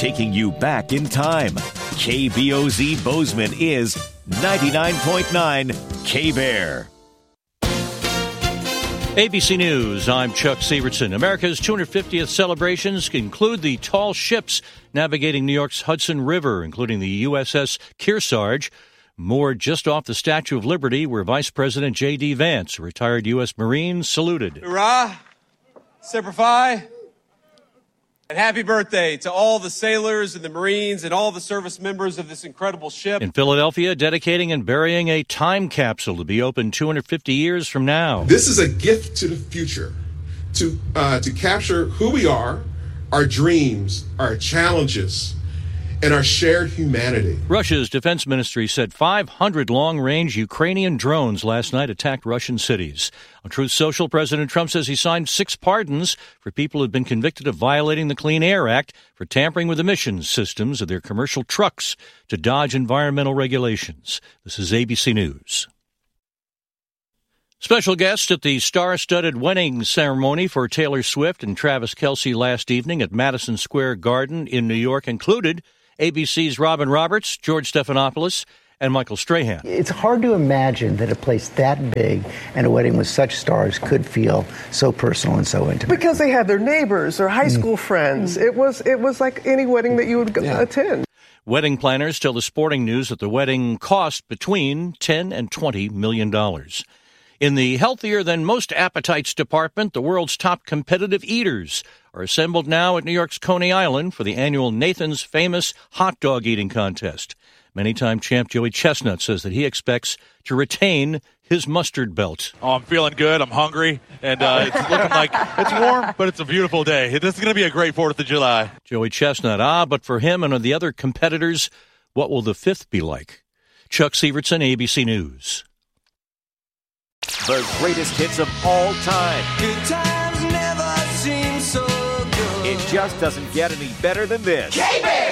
taking you back in time. KBOZ Bozeman is 99.9 K-Bear. ABC News, I'm Chuck Sievertson. America's 250th celebrations include the tall ships navigating New York's Hudson River, including the USS Kearsarge, moored just off the Statue of Liberty, where Vice President J.D. Vance, a retired U.S. Marine, saluted. Hurrah! Semper Fi! And happy birthday to all the sailors and the Marines and all the service members of this incredible ship. In Philadelphia, dedicating and burying a time capsule to be opened 250 years from now. This is a gift to the future, to capture who we are, our dreams, our challenges, and our shared humanity. Russia's defense ministry said 500 long-range Ukrainian drones last night attacked Russian cities. On Truth Social, President Trump says he signed 6 pardons for people who have been convicted of violating the Clean Air Act for tampering with emissions systems of their commercial trucks to dodge environmental regulations. This is ABC News. Special guests at the star-studded wedding ceremony for Taylor Swift and Travis Kelce last evening at Madison Square Garden in New York included ABC's Robin Roberts, George Stephanopoulos, and Michael Strahan. It's hard to imagine that a place that big and a wedding with such stars could feel so personal and so intimate. Because they had their neighbors or high school friends. It was like any wedding that you would attend. Wedding planners tell the Sporting News that the wedding cost between $10 and $20 million. In the healthier than most appetites department, the world's top competitive eaters are assembled now at New York's Coney Island for the annual Nathan's Famous Hot Dog Eating Contest. Many-time champ Joey Chestnut says that he expects to retain his mustard belt. Oh, I'm feeling good. I'm hungry. And it's looking like it's warm, but it's a beautiful day. This is going to be a great 4th of July. Joey Chestnut, but for him and the other competitors, what will the 5th be like? Chuck Sievertson, ABC News. The greatest hits of all time. Good times never seem so good. It just doesn't get any better than this. K-Bear!